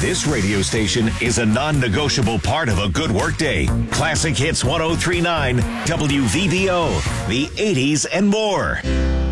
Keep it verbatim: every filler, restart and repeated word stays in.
This radio station is a non-negotiable part of a good workday. Classic Hits one oh three point nine, W V V O, the eighties and more.